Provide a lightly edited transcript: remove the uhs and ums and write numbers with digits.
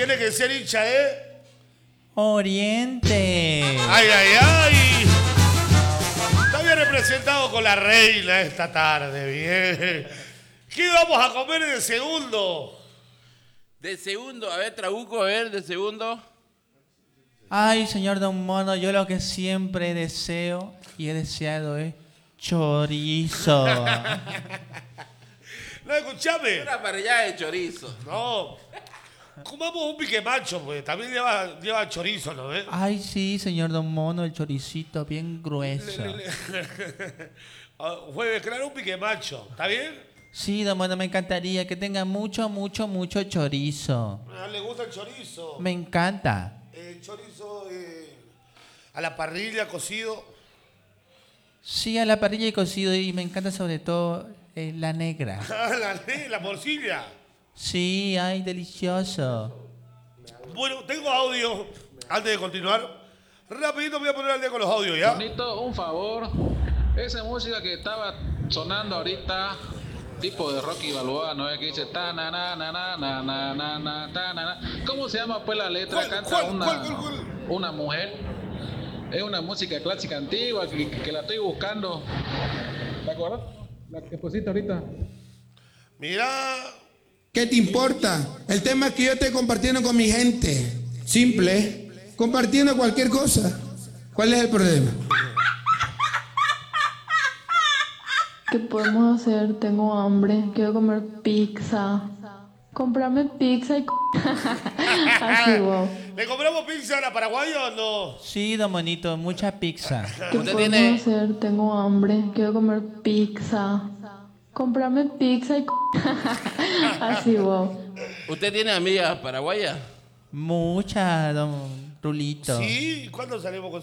tiene que ser hincha de Oriente. ¡Ay, ay, ay! Está bien representado con la reina esta tarde, bien. ¿Qué vamos a comer de segundo? De segundo, a ver, Trabuco, a ver, de segundo. Ay, señor Don Mono, yo lo que siempre deseo y he deseado es chorizo. No, escuchame. Una parrillada de chorizo. No. Comamos un pique macho, pues también lleva chorizo, ¿no ves? Ay, sí, señor Don Mono, el choricito bien grueso. Jueves, claro, un pique macho. ¿Está bien? Sí, Don Mono, me encantaría que tenga mucho, mucho, mucho chorizo. ¿Le gusta el chorizo? Me encanta. El chorizo a la parrilla, cocido. Sí, a la parrilla y cocido, y me encanta sobre todo la negra. La morcilla. Sí, ay, delicioso. Bueno, tengo audio. Antes de continuar, rapidito me voy a poner al día con los audios, ¿ya? Bonito, un favor. Esa música que estaba sonando ahorita, tipo de Rocky Balboa, ¿no es? Que dice ta na na na na na na na na ta na na. ¿Cómo se llama pues la letra? Canta una mujer. Es una música clásica antigua que la estoy buscando. ¿Te acuerdas? La que pusiste ahorita. Mira. ¿Qué te importa? El tema es que yo estoy compartiendo con mi gente. Simple. Compartiendo cualquier cosa. ¿Cuál es el problema? ¿Qué podemos hacer? Tengo hambre. Quiero comer pizza. Comprame pizza y... Así, wow. ¿Le compramos pizza a la paraguaya o no? Sí, Don Monito, mucha pizza. ¿Qué podemos hacer? Tengo hambre. Quiero comer pizza. Comprame pizza y... Así, wow. ¿Usted tiene amigas paraguayas? Mucha, Don Rulito. Sí, ¿cuándo salimos con